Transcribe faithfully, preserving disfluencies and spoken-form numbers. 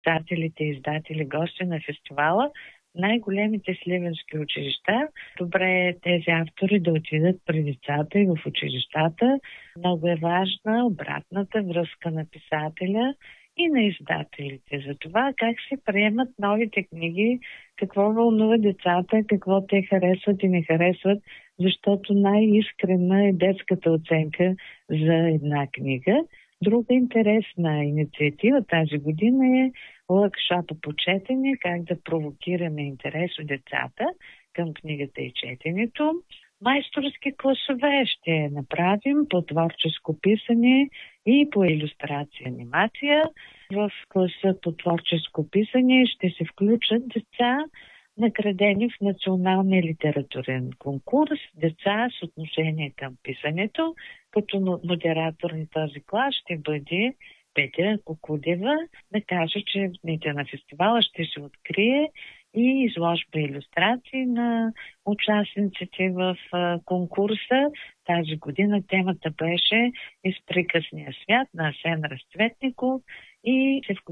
Писателите, издатели, гости на фестивала, най-големите сливенски училища. Добре е тези автори да отидат при децата и в училищата. Много е важна обратната връзка на писателя и на издателите за това как се приемат новите книги, какво вълнува децата, какво те харесват и не харесват, защото най-искрена е детската оценка за една книга. Друга интересна инициатива тази година е workshop по четене, как да провокираме интерес у децата към книгата и четенето. Майсторски класове ще направим по творческо писане и по илюстрация анимация. В класа по творческо писане ще се включат деца, наградени в националния литературен конкурс, деца с отношение към писането, като модератор на този клас ще бъде Петя Кукудева. Да кажа, че в дните на фестивала ще се открие и изложба илюстрации на участниците в конкурса. Тази година темата беше "Из приказния свят" на Асен Разцветников и се